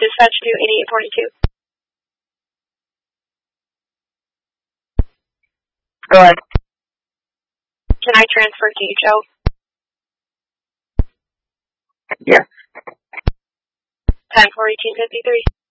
dispatch to 8842. Go ahead. Can I transfer to you, Joe? Yes. 104253.